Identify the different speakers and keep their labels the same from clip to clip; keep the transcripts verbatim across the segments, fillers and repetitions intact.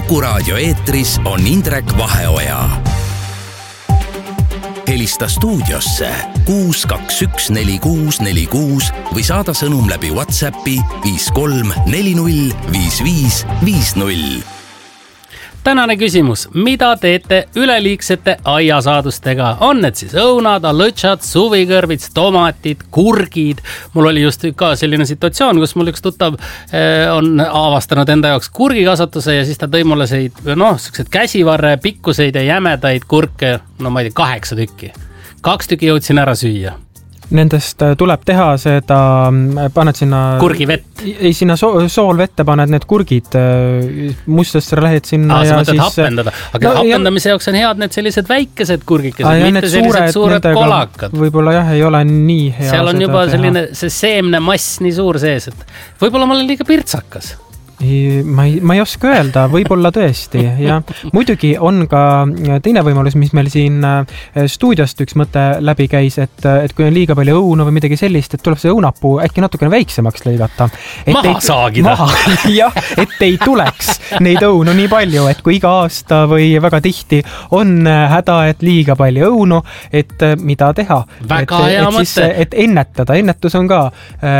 Speaker 1: Kuku raadio eetris on Indrek Vaheoja. Helista stuudiosse kuus kaks üks neli kuus neli kuus või saada sõnum läbi WhatsAppi viis kolm neli null viis viis viis null.
Speaker 2: Tänane küsimus, mida teete üleliigsete aiasaadustega? On need siis õunad, alõtšad, suvikõrvits, tomatid, kurgid? Mul oli just ka selline situatsioon, kus mul üks tuttav on avastanud enda jaoks kurgikasvatuse ja siis ta tõi mulle seid, noh, sellised käsivarre pikkuseid ja jämedaid kurke, no ma ei tea, kaheksa tükki. Kaks tükki jõudsin ära süüa.
Speaker 3: Nendest tuleb teha seda, paned sinna...
Speaker 2: Kurgivett?
Speaker 3: Ei, sinna so- soolvette paned need kurgid, mustesse lähed sinna
Speaker 2: Aa,
Speaker 3: ja
Speaker 2: siis... hapendada. Aga no, hapendamise ja... jaoks on head need sellised väikesed kurgikesed, mitte sellised suured, suured kolakad.
Speaker 3: Võib-olla jah, ei ole nii hea.
Speaker 2: Seal on juba
Speaker 3: teha.
Speaker 2: Selline see seemne mass nii suur sees, et võib-olla ma olen liiga pirtsakas.
Speaker 3: Ei, ma, ei, ma ei oska öelda, võib-olla tõesti. Ja muidugi on ka teine võimalus, mis meil siin stuudiost üks mõte läbi käis, et, et kui on liiga palju õunu või midagi sellist, et tuleb see õunapuu äkki natukene väiksemaks lõigata.
Speaker 2: Maha ei, saagida.
Speaker 3: Maha, jah, et ei tuleks neid õunu nii palju, et kui iga aasta või väga tihti on häda, et liiga palju õunu, et mida teha.
Speaker 2: Väga
Speaker 3: et,
Speaker 2: hea
Speaker 3: et
Speaker 2: mõte.
Speaker 3: Siis, et ennetada, ennetus on ka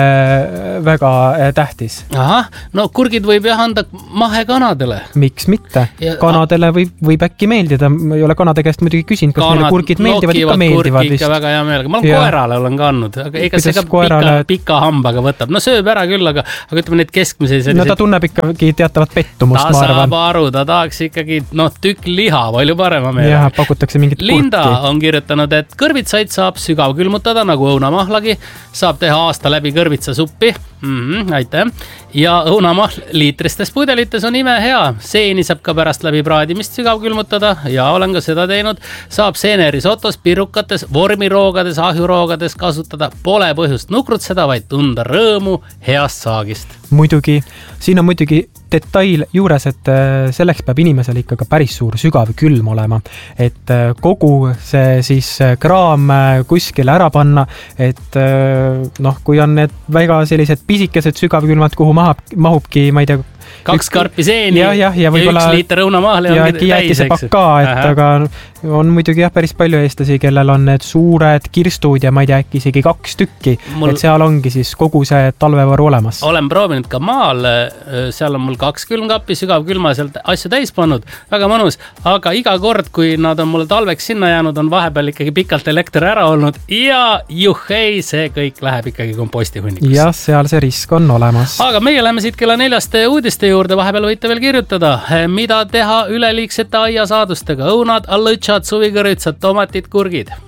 Speaker 3: äh, väga äh, tähtis.
Speaker 2: Aha, no kurgid võib jah anda mahekanadele.
Speaker 3: Miks mitte? Ja, kanadele võib, võib äkki meeldida. Ma ei ole kanade käest muidugi küsinud, kas neile kurgid meeldivad, ikka meeldivad vist.
Speaker 2: Väga hea meelega. Ma olen ja. koerale olen ka andnud. Aga ega see ka
Speaker 3: koerale...
Speaker 2: pika, pika hambaga võtab. No sööb ära küll, aga, aga ütleme need keskmise sellised...
Speaker 3: No ta tunneb ikkagi teatavat pettumust,
Speaker 2: ta
Speaker 3: ma arvan.
Speaker 2: Ta saab aru, ta tahaks ikkagi no, tükk liha palju parema meele.
Speaker 3: Jah, pakutakse mingit
Speaker 2: Linda
Speaker 3: kurki.
Speaker 2: on kirjutanud, et kõrvitsaid saab sügav külmutada, nagu õunamahlagi. Saab teha aasta läbi kõrvitsasuppi. Mm-hmm, aitäh. Ja õunamahl liitristes pudelites on ime hea. Seeni saab ka pärast läbi praadimist sügav külmutada ja olen ka seda teinud. Saab seenerisotos, pirukates, vormiroogades, ahjuroogades kasutada. Pole põhjust nukrutseda, vaid tunda rõõmu heast saagist.
Speaker 3: Muidugi. Siin on muidugi detail juures, et selleks peab inimesel ikka päris suur sügav külm olema. Et kogu see siis kraam kuskile ära panna, et noh, kui on need väga sellised pisikesed sügavkülmad, kuhu mahab, mahubki, ma ei tea,
Speaker 2: kaks karpi seeni
Speaker 3: ja, ja, ja, ja
Speaker 2: üks liiter õunamahli
Speaker 3: ja äkki jääti see pakka, et Aha. aga on muidugi jah, päris palju eestlasi, kellel on need suured kirstud ja ma ei tea, äkki isegi kaks tükki, mul... et seal ongi siis kogu see talvevaru olemas.
Speaker 2: Olen proovinud ka maal, seal on mul kaks külmkappi, sügav külma sealt asju täis pannud, väga mõnus, aga iga kord, kui nad on mulle talveks sinna jäänud, on vahepeal ikkagi pikalt elekter ära olnud ja juhei, see kõik läheb ikkagi komposti hunnikusse.
Speaker 3: Ja seal see risk on olemas.
Speaker 2: Aga meie läheme siit kella neljaste uudiste juurde, vahepeal võite veel kirjutada, mida teha üleliigsete aiasaadustega, õunad, alõtšad, suvikõrvitsad, tomatid, kurgid.